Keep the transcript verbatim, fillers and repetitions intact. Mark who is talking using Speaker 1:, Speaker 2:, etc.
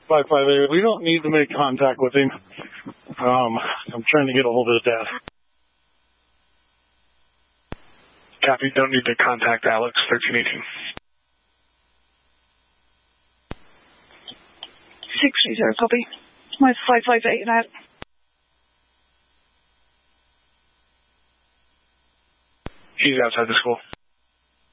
Speaker 1: five five eight, we don't need to make contact with him. Um, I'm trying to get a hold of his dad.
Speaker 2: Copy, don't need to contact Alex, thirteen eighteen.
Speaker 3: six three zero, copy. My five five eight and out.
Speaker 2: He's outside the school.